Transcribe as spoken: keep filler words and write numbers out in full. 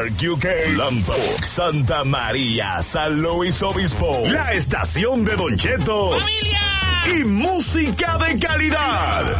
Park, U K, Lompoc, Santa María, San Luis Obispo. La estación de Don Cheto. ¡Familia! Y música de calidad.